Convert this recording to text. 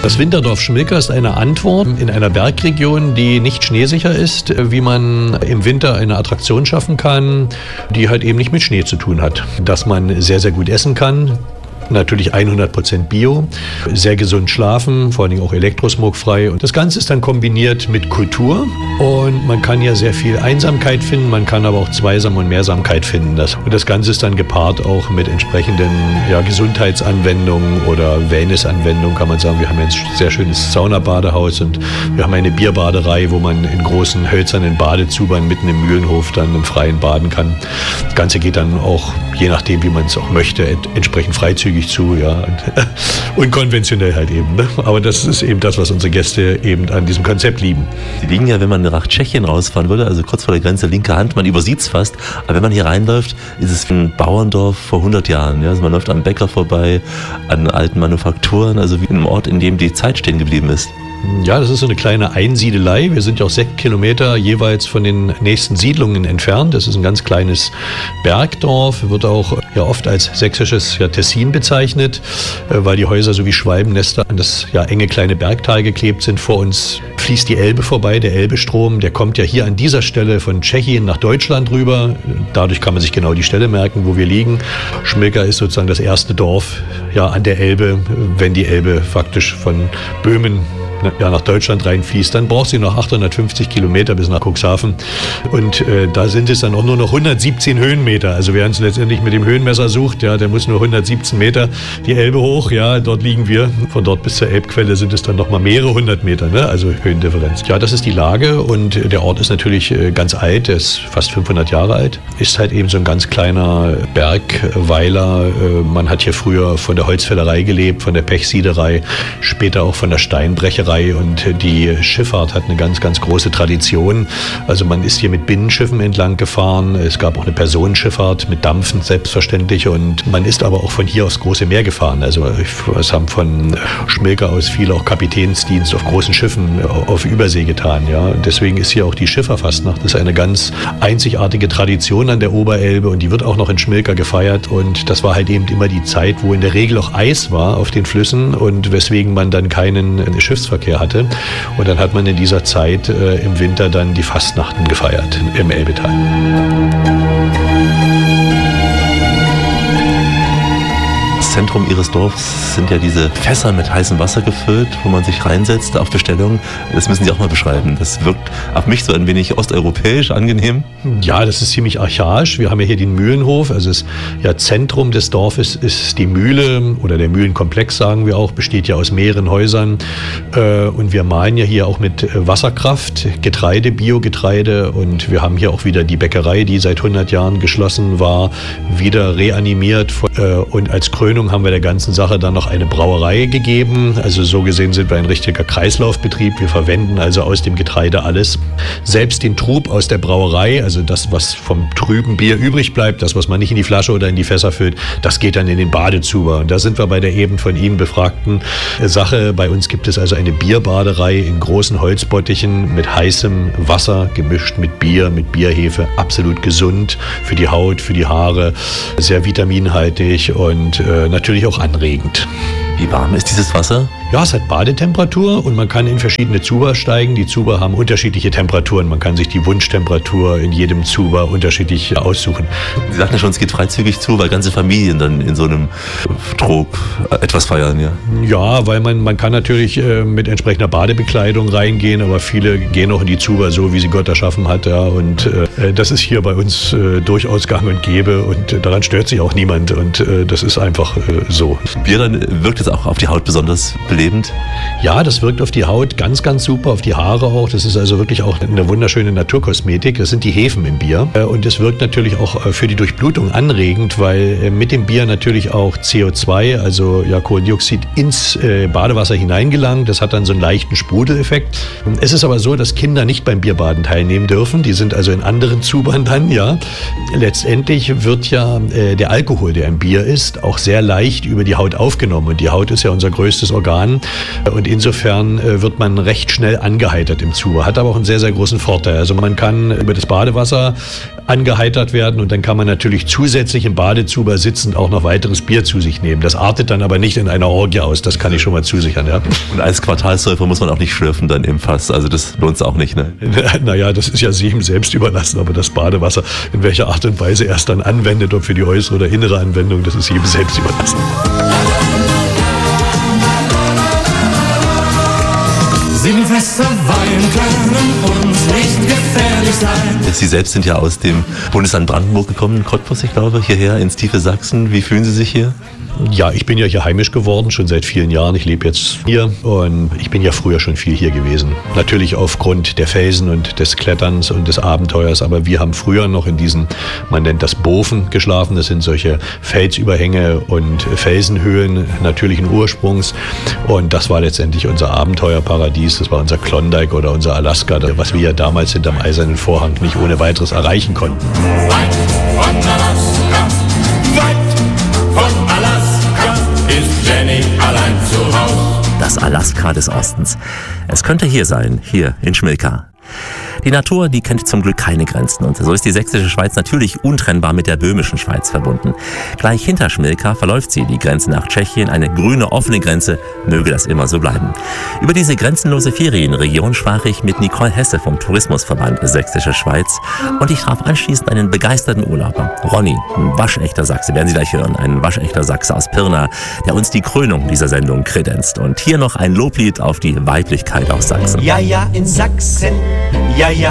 Das Winterdorf Schmilka ist eine Antwort in einer Bergregion, die nicht schneesicher ist, wie man im Winter eine Attraktion schaffen kann, die halt eben nicht mit Schnee zu tun hat. Dass man sehr, sehr gut essen kann. Natürlich 100% Bio, sehr gesund schlafen, vor allem auch elektrosmogfrei. Und das Ganze ist dann kombiniert mit Kultur und man kann ja sehr viel Einsamkeit finden, man kann aber auch Zweisam- und Mehrsamkeit finden. Und das Ganze ist dann gepaart auch mit entsprechenden Gesundheitsanwendungen oder Wellnessanwendungen, kann man sagen. Wir haben ein sehr schönes Saunabadehaus und wir haben eine Bierbaderei, wo man in großen hölzernen Badezubern mitten im Mühlenhof dann im Freien baden kann. Das Ganze geht dann auch, je nachdem wie man es auch möchte, entsprechend freizügig zu, ja, unkonventionell halt eben. Ne? Aber das ist eben das, was unsere Gäste eben an diesem Konzept lieben. Sie liegen ja, wenn man nach Tschechien rausfahren würde, also kurz vor der Grenze, linke Hand, man übersieht es fast, aber wenn man hier reinläuft, ist es wie ein Bauerndorf vor 100 Jahren. Ja? Also man läuft am Bäcker vorbei, an alten Manufakturen, also wie in einem Ort, in dem die Zeit stehen geblieben ist. Ja, das ist so eine kleine Einsiedelei. Wir sind ja auch 6 Kilometer jeweils von den nächsten Siedlungen entfernt. Das ist ein ganz kleines Bergdorf, wird auch oft als sächsisches Tessin bezeichnet, weil die Häuser so wie Schwalbennester an das enge kleine Bergtal geklebt sind. Vor uns fließt die Elbe vorbei, der Elbestrom, der kommt ja hier an dieser Stelle von Tschechien nach Deutschland rüber. Dadurch kann man sich genau die Stelle merken, wo wir liegen. Schmilka ist sozusagen das erste Dorf an der Elbe, wenn die Elbe faktisch von Böhmen nach Deutschland reinfließt, dann braucht sie noch 850 Kilometer bis nach Cuxhaven und da sind es dann auch nur noch 117 Höhenmeter. Also wer uns letztendlich mit dem Höhenmesser sucht, der muss nur 117 Meter die Elbe hoch, dort liegen wir. Von dort bis zur Elbquelle sind es dann noch mal mehrere 100 Meter, also Höhendifferenz. Ja, das ist die Lage und der Ort ist natürlich ganz alt, der ist fast 500 Jahre alt, ist halt eben so ein ganz kleiner Bergweiler. Man hat hier früher von der Holzfällerei gelebt, von der Pechsiederei, später auch von der Steinbrecherei. Und die Schifffahrt hat eine ganz, ganz große Tradition. Also man ist hier mit Binnenschiffen entlang gefahren. Es gab auch eine Personenschifffahrt mit Dampfen selbstverständlich. Und man ist aber auch von hier aufs große Meer gefahren. Also es haben von Schmilka aus viele auch Kapitänsdienst auf großen Schiffen auf Übersee getan. Ja. Und deswegen ist hier auch die Schifferfastnacht. Das ist eine ganz einzigartige Tradition an der Oberelbe und die wird auch noch in Schmilka gefeiert. Und das war halt eben immer die Zeit, wo in der Regel auch Eis war auf den Flüssen und weswegen man dann keinen Schiffsverkehr hatte. Und dann hat man in dieser Zeit im Winter dann die Fastnachten gefeiert im Elbetal. Das Zentrum Ihres Dorfs sind ja diese Fässer mit heißem Wasser gefüllt, wo man sich reinsetzt auf Bestellung. Das müssen Sie auch mal beschreiben. Das wirkt auf mich so ein wenig osteuropäisch angenehm. Ja, das ist ziemlich archaisch. Wir haben ja hier den Mühlenhof. Also das Zentrum des Dorfes ist die Mühle oder der Mühlenkomplex, sagen wir auch, besteht ja aus mehreren Häusern. Und wir mahlen ja hier auch mit Wasserkraft, Getreide, Biogetreide. Und wir haben hier auch wieder die Bäckerei, die seit 100 Jahren geschlossen war, wieder reanimiert. Und als Krönung haben wir der ganzen Sache dann noch eine Brauerei gegeben. Also so gesehen sind wir ein richtiger Kreislaufbetrieb. Wir verwenden also aus dem Getreide alles. Selbst den Trub aus der Brauerei, also das, was vom trüben Bier übrig bleibt, das, was man nicht in die Flasche oder in die Fässer füllt, das geht dann in den Badezuber. Und da sind wir bei der eben von Ihnen befragten Sache. Bei uns gibt es also eine Bierbaderei in großen Holzbottichen mit heißem Wasser gemischt mit Bier, mit Bierhefe. Absolut gesund für die Haut, für die Haare, sehr vitaminhaltig und natürlich auch anregend. Wie warm ist dieses Wasser? Ja, es hat Badetemperatur und man kann in verschiedene Zuber steigen. Die Zuber haben unterschiedliche Temperaturen. Man kann sich die Wunschtemperatur in jedem Zuber unterschiedlich aussuchen. Sie sagten ja schon, es geht freizügig zu, weil ganze Familien dann in so einem Trog etwas feiern, ja? Ja, weil man kann natürlich mit entsprechender Badebekleidung reingehen, aber viele gehen auch in die Zuber so, wie sie Gott erschaffen hat. Ja, und das ist hier bei uns durchaus gang und gäbe und daran stört sich auch niemand und das ist einfach so. Bier dann wirkt es auch auf die Haut besonders belebend? Ja, das wirkt auf die Haut ganz, ganz super, auf die Haare auch. Das ist also wirklich auch eine wunderschöne Naturkosmetik. Das sind die Hefen im Bier. Und es wirkt natürlich auch für die Durchblutung anregend, weil mit dem Bier natürlich auch CO2, also Kohlendioxid, ins Badewasser hineingelangt. Das hat dann so einen leichten Sprudeleffekt. Es ist aber so, dass Kinder nicht beim Bierbaden teilnehmen dürfen. Die sind also in anderen Zubern dann, ja. Letztendlich wird ja der Alkohol, der im Bier ist, auch sehr leicht über die Haut aufgenommen. Und die Haut ist ja unser größtes Organ an. Und insofern wird man recht schnell angeheitert im Zoo. Hat aber auch einen sehr, sehr großen Vorteil. Also man kann über das Badewasser angeheitert werden und dann kann man natürlich zusätzlich im Badezuber sitzend auch noch weiteres Bier zu sich nehmen. Das artet dann aber nicht in einer Orgie aus, das kann ich schon mal zusichern. Ja. Und als Quartalsäufer muss man auch nicht schlürfen dann im Fass, also das lohnt es auch nicht, ne? Naja, das ist ja jedem selbst überlassen, aber das Badewasser, in welcher Art und Weise er es dann anwendet, ob für die äußere oder innere Anwendung, das ist jedem selbst überlassen. Silvester Wein können uns nicht gefährlich sein. Sie selbst sind ja aus dem Bundesland Brandenburg gekommen, Cottbus, ich glaube, hierher ins tiefe Sachsen. Wie fühlen Sie sich hier? Ja, ich bin ja hier heimisch geworden, schon seit vielen Jahren. Ich lebe jetzt hier und ich bin ja früher schon viel hier gewesen. Natürlich aufgrund der Felsen und des Kletterns und des Abenteuers, aber wir haben früher noch in diesen, man nennt das Boven, geschlafen. Das sind solche Felsüberhänge und Felsenhöhlen natürlichen Ursprungs und das war letztendlich unser Abenteuerparadies. Das war unser Klondike oder unser Alaska, was wir ja damals hinterm Eisernen Vorhang nicht ohne weiteres erreichen konnten. Weit von Alaska, weit von Alaska ist Jenny allein zu Haus. Das Alaska des Ostens. Es könnte hier sein, hier in Schmilka. Die Natur, die kennt zum Glück keine Grenzen und so ist die sächsische Schweiz natürlich untrennbar mit der böhmischen Schweiz verbunden. Gleich hinter Schmilka verläuft sie, die Grenze nach Tschechien, eine grüne, offene Grenze, möge das immer so bleiben. Über diese grenzenlose Ferienregion sprach ich mit Nicole Hesse vom Tourismusverband Sächsische Schweiz und ich traf anschließend einen begeisterten Urlauber, Ronny, ein waschechter Sachse, werden Sie gleich hören, ein waschechter Sachse aus Pirna, der uns die Krönung dieser Sendung kredenzt. Und hier noch ein Loblied auf die Weiblichkeit aus Sachsen. Ja, ja, in Sachsen, ja, ja.